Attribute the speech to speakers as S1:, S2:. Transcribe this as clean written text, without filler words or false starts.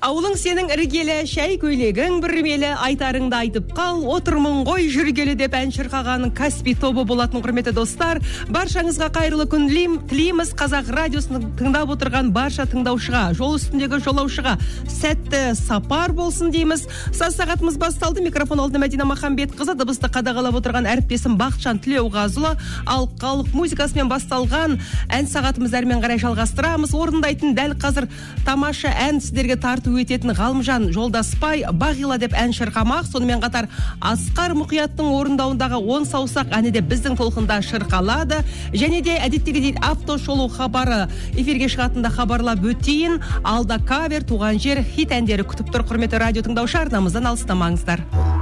S1: Ауылың сенің іргелі, шәй көйлегің бүрмелі, айтарыңды айтып қал, отырмын ғой жүргелі деп ән шырқаған Каспий тобы болатын құрметті достар. Баршаңызға қайырлы күн тілейміз. Қазақ радиосын тыңдап отырған барша тыңдаушыға, жол үстіндегі жолаушыға сәтті сапар болсын дейміз. Сағатымыз басталды. Микрофон алдында Мәдина Махамбетқызы, дыбысты қадағалап отырған әріптесім Бақытжан Тілеуғазыұлы. Ал халық музыкасымен басталған ән сағатымыз әрмен қарай жалғастырамыз. Орындайтын дәл қазір тамаша ән сіздерге тарту ететін Ғалымжан Жолдаспай Бағила деп ән шырқамақ. Сонымен қатар Асқар Мұқияттың орындауындағы 10 саусақ әні де біздің толқында шырқалады. Және де әдеттегідей автошолу хабары эфирге шығатында хабарлап өтейін. Алда кавер, туған жер, хит әндері күтіп тұр. Құрметті радио тыңдаушы, арнамыздан алыстамаңыздар.